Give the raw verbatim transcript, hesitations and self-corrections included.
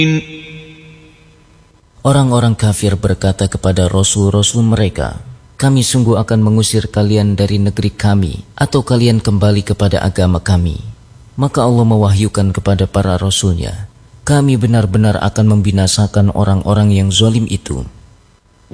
Orang-orang kafir berkata kepada rasul-rasul mereka, kami sungguh akan mengusir kalian dari negeri kami atau kalian kembali kepada agama kami. Maka Allah mewahyukan kepada para rasulnya, kami benar-benar akan membinasakan orang-orang yang zalim itu.